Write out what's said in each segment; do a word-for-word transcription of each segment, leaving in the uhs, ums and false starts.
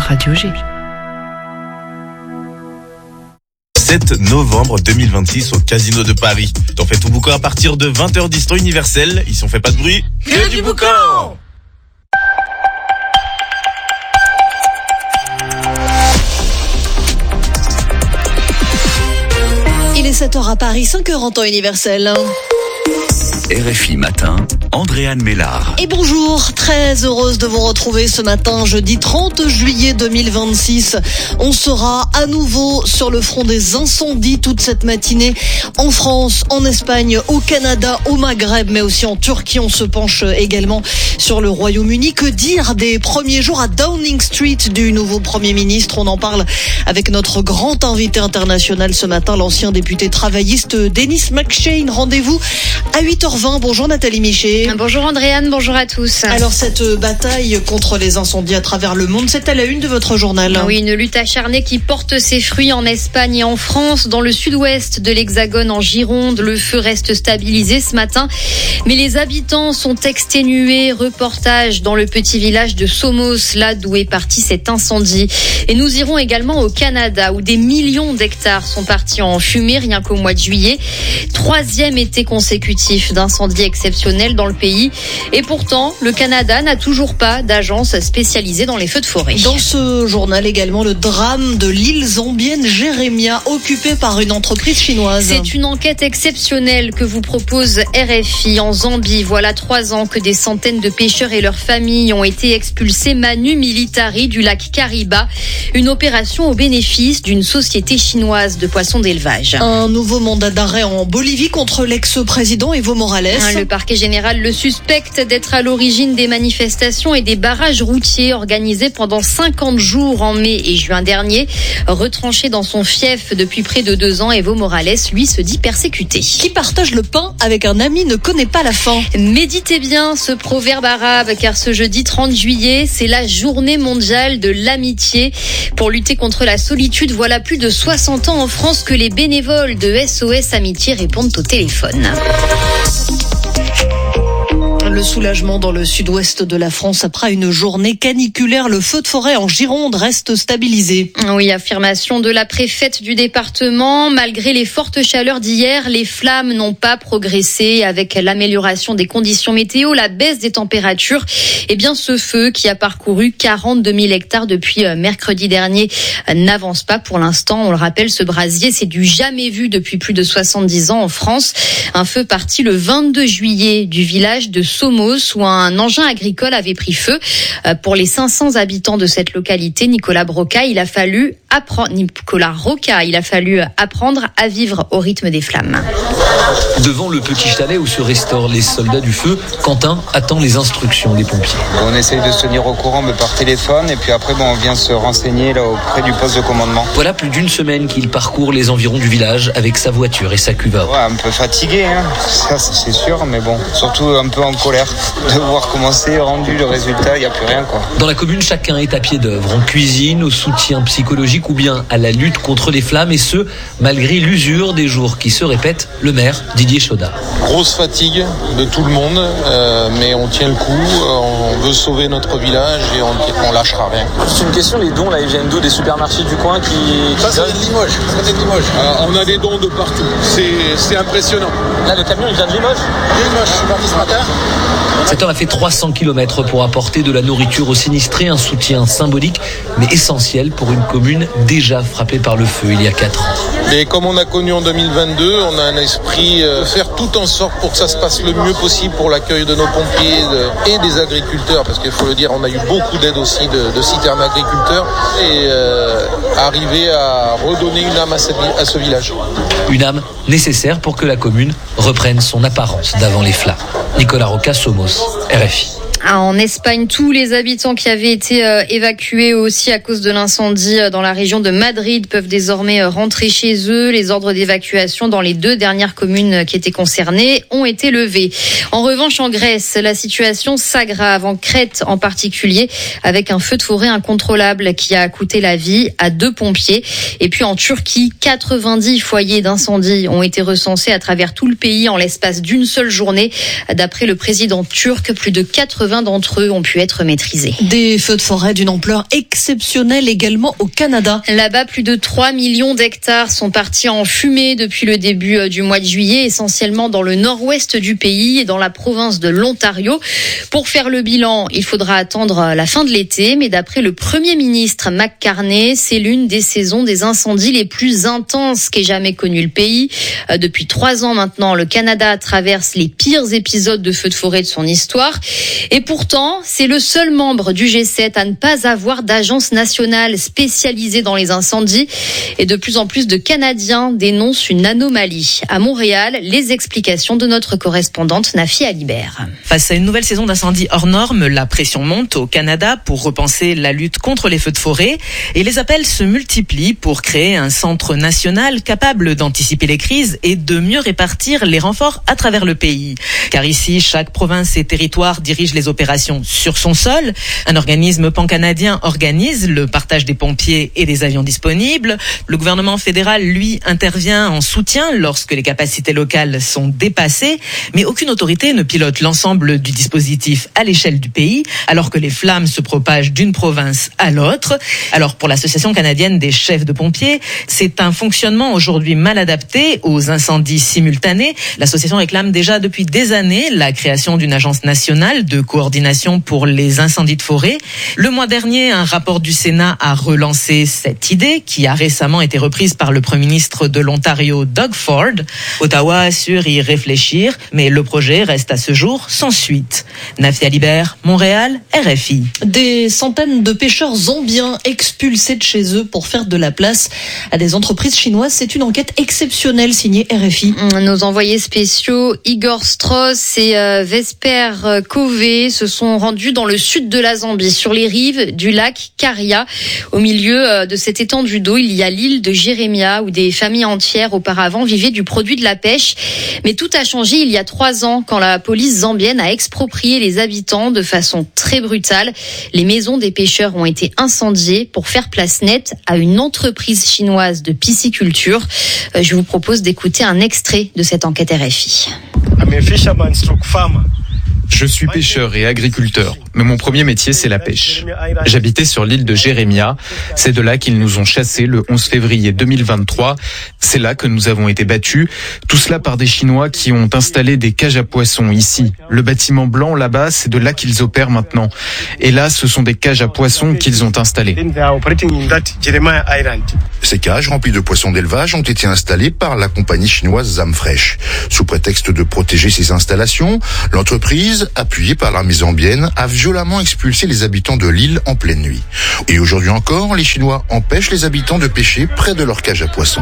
Radio G. sept novembre deux mille vingt-six au Casino de Paris. T'en fais tout boucan à partir de vingt heures dix temps universel. Ils sont fait pas de bruit. Que, que du boucan. Il est sept heures à Paris, cinq heures en temps universel. R F I Matin, Andréane Mélard. Et bonjour, très heureuse de vous retrouver ce matin, jeudi trente juillet deux mille vingt-six. On sera à nouveau sur le front des incendies toute cette matinée en France, en Espagne, au Canada, au Maghreb, mais aussi en Turquie. On se penche également sur le Royaume-Uni. Que dire des premiers jours à Downing Street du nouveau Premier ministre? On en parle avec notre grand invité international ce matin, l'ancien député travailliste Denis McShane. Rendez-vous à huit heures vingt. Bonjour Nathalie Michet. Bonjour Andréane, bonjour à tous. Alors cette bataille contre les incendies à travers le monde, c'est à la une de votre journal. Oui, une lutte acharnée qui porte ses fruits en Espagne et en France. Dans le sud-ouest de l'Hexagone, en Gironde, le feu reste stabilisé ce matin. Mais les habitants sont exténués. Reportage dans le petit village de Somos, là d'où est parti cet incendie. Et nous irons également au Canada, où des millions d'hectares sont partis en fumée rien qu'au mois de juillet. Troisième été consécutif d'incendies exceptionnels dans le pays. Et pourtant, le Canada n'a toujours pas d'agence spécialisée dans les feux de forêt. Dans ce journal également, le drame de l'île zambienne Jérémia, occupée par une entreprise chinoise. C'est une enquête exceptionnelle que vous propose R F I en Zambie. Voilà trois ans que des centaines de pêcheurs et leurs familles ont été expulsés manu militari du lac Kariba. Une opération au bénéfice d'une société chinoise de poissons d'élevage. Un nouveau mandat d'arrêt en Bolivie contre l'ex-président Evo Morales. Le parquet général le suspecte d'être à l'origine des manifestations et des barrages routiers organisés pendant cinquante jours en mai et juin dernier. Retranché dans son fief depuis près de deux ans, Evo Morales, lui, se dit persécuté. Qui partage le pain avec un ami ne connaît pas la faim. Méditez bien ce proverbe arabe, car ce jeudi trente juillet, c'est la journée mondiale de l'amitié. Pour lutter contre la solitude, voilà plus de soixante ans en France que les bénévoles de S O S Amitié répondent au téléphone. Le soulagement dans le sud-ouest de la France après une journée caniculaire. Le feu de forêt en Gironde reste stabilisé. Oui, affirmation de la préfète du département. Malgré les fortes chaleurs d'hier, les flammes n'ont pas progressé. Avec l'amélioration des conditions météo, la baisse des températures, eh bien ce feu qui a parcouru quarante-deux mille hectares depuis mercredi dernier n'avance pas pour l'instant. On le rappelle, ce brasier, c'est du jamais vu depuis plus de soixante-dix ans en France. Un feu parti le vingt-deux juillet du village de Somos, où un engin agricole avait pris feu. Pour les cinq cents habitants de cette localité, Nicolas Broca, il a fallu apprendre, Nicolas Roca, il a fallu apprendre à vivre au rythme des flammes. Devant le petit chalet où se restaurent les soldats du feu, Quentin attend les instructions des pompiers. On essaye de se tenir au courant mais par téléphone et puis après bon, on vient se renseigner là auprès du poste de commandement. Voilà plus d'une semaine qu'il parcourt les environs du village avec sa voiture et sa cuve à eau. Ouais, un peu fatigué, hein. Ça c'est sûr, mais bon, surtout un peu en colère de voir comment c'est rendu le résultat, il n'y a plus rien quoi. Dans la commune, chacun est à pied d'œuvre, en cuisine, au soutien psychologique ou bien à la lutte contre les flammes, et ce, malgré l'usure des jours qui se répètent. Le maire, Didier Chaudat. Grosse fatigue de tout le monde, euh, mais on tient le coup, on veut sauver notre village et on, on lâchera rien. C'est une question, les dons là, ils viennent d'où? Des supermarchés du coin qui... Ça, ça vient de Limoges, ça vient de Limoges. Euh, on a des dons de partout, c'est, c'est impressionnant. Là, le camion, il vient de Limoges? Limoges, je suis parti ce matin. Cet homme a fait trois cents kilomètres pour apporter de la nourriture aux sinistrés, un soutien symbolique mais essentiel pour une commune déjà frappée par le feu il y a quatre ans. Et comme on a connu en deux mille vingt-deux, on a un esprit de faire tout en sorte pour que ça se passe le mieux possible pour l'accueil de nos pompiers de, et des agriculteurs, parce qu'il faut le dire, on a eu beaucoup d'aide aussi de, de citernes agriculteurs, et euh, arriver à redonner une âme à, cette, à ce village. Une âme nécessaire pour que la commune reprenne son apparence d'avant les flammes. Nicolas Roca, Somos, R F I. En Espagne, tous les habitants qui avaient été euh, évacués aussi à cause de l'incendie euh, dans la région de Madrid peuvent désormais euh, rentrer chez eux. Les ordres d'évacuation dans les deux dernières communes euh, qui étaient concernées ont été levés. En revanche, en Grèce, la situation s'aggrave, en Crète en particulier, avec un feu de forêt incontrôlable qui a coûté la vie à deux pompiers. Et puis en Turquie, quatre-vingt-dix foyers d'incendie ont été recensés à travers tout le pays en l'espace d'une seule journée. D'après le président turc, plus de quatre-vingts quatre-vingts d'entre eux ont pu être maîtrisés. Des feux de forêt d'une ampleur exceptionnelle également au Canada. Là-bas, plus de trois millions d'hectares sont partis en fumée depuis le début du mois de juillet, essentiellement dans le nord-ouest du pays et dans la province de l'Ontario. Pour faire le bilan, il faudra attendre la fin de l'été, mais d'après le Premier ministre Mark Carney, c'est l'une des saisons des incendies les plus intenses qu'ait jamais connu le pays. Depuis trois ans maintenant, le Canada traverse les pires épisodes de feux de forêt de son histoire. Et pourtant, c'est le seul membre du G sept à ne pas avoir d'agence nationale spécialisée dans les incendies. Et de plus en plus de Canadiens dénoncent une anomalie. À Montréal, les explications de notre correspondante Nafi Alibert. Face à une nouvelle saison d'incendies hors normes, la pression monte au Canada pour repenser la lutte contre les feux de forêt. Et les appels se multiplient pour créer un centre national capable d'anticiper les crises et de mieux répartir les renforts à travers le pays. Car ici, chaque province et territoire dirige les opérations sur son sol. Un organisme pan-canadien organise le partage des pompiers et des avions disponibles. Le gouvernement fédéral, lui, intervient en soutien lorsque les capacités locales sont dépassées. Mais aucune autorité ne pilote l'ensemble du dispositif à l'échelle du pays, alors que les flammes se propagent d'une province à l'autre. Alors pour l'Association canadienne des chefs de pompiers, c'est un fonctionnement aujourd'hui mal adapté aux incendies simultanés. L'association réclame déjà depuis des années la création d'une agence nationale de coordination pour les incendies de forêt. Le mois dernier, un rapport du Sénat a relancé cette idée qui a récemment été reprise par le Premier ministre de l'Ontario, Doug Ford. Ottawa assure y réfléchir, mais le projet reste à ce jour sans suite. Nafi Alibert, Montréal, R F I. Des centaines de pêcheurs zambiens expulsés de chez eux pour faire de la place à des entreprises chinoises. C'est une enquête exceptionnelle signée R F I. Nos envoyés spéciaux Igor Strauss et euh, Vesper Kové se sont rendus dans le sud de la Zambie, sur les rives du lac Karia. Au milieu euh, de cette étendue d'eau, il y a l'île de Jérémia où des familles entières auparavant vivaient du produit de la pêche. Mais tout a changé il y a trois ans quand la police zambienne a exproprié les habitants de façon très brutale. Les maisons des pêcheurs ont été incendiées pour faire place nette à une entreprise chinoise de pisciculture. Euh, je vous propose d'écouter un extrait de cette enquête R F I. Je suis pêcheur et agriculteur, mais mon premier métier, c'est la pêche. J'habitais sur l'île de Jérémia. C'est de là qu'ils nous ont chassés le onze février deux mille vingt-trois. C'est là que nous avons été battus. Tout cela par des Chinois qui ont installé des cages à poissons ici. Le bâtiment blanc là-bas, c'est de là qu'ils opèrent maintenant. Et là, ce sont des cages à poissons qu'ils ont installées. Ces cages remplies de poissons d'élevage ont été installées par la compagnie chinoise Zamfresh. Sous prétexte de protéger ces installations, l'entreprise, appuyée par l'armée zambienne, a violemment expulsé les habitants de l'île en pleine nuit. Et aujourd'hui encore, les Chinois empêchent les habitants de pêcher près de leur cage à poissons.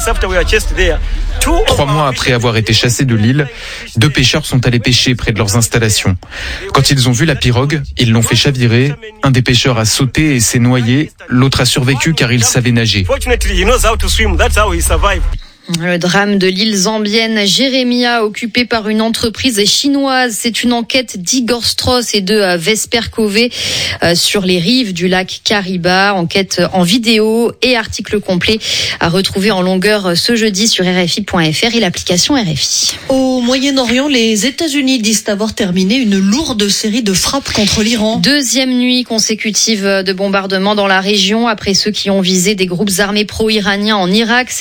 Trois mois après avoir été chassés de l'île, deux pêcheurs sont allés pêcher près de leurs installations. Quand ils ont vu la pirogue, ils l'ont fait chavirer. Un des pêcheurs a sauté et s'est noyé. L'autre a survécu car il savait nager. Le drame de l'île zambienne Jérémia, occupée par une entreprise chinoise. C'est une enquête d'Igor Strauss et de Vesper Kové sur les rives du lac Kariba. Enquête en vidéo et article complet à retrouver en longueur ce jeudi sur R F I point F R et l'application R F I. Au Moyen-Orient, les États-Unis disent avoir terminé une lourde série de frappes contre l'Iran. Deuxième nuit consécutive de bombardements dans la région après ceux qui ont visé des groupes armés pro-iraniens en Irak.